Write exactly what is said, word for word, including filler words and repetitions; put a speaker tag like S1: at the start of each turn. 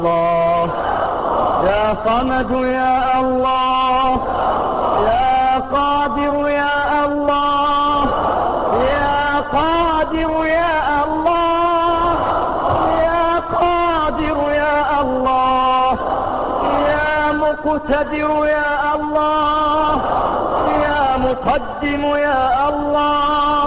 S1: الله يا صمد يا الله يا قادر يا الله يا قادر يا الله يا قادر يا الله يا مقتدر يا الله يا مقدم يا الله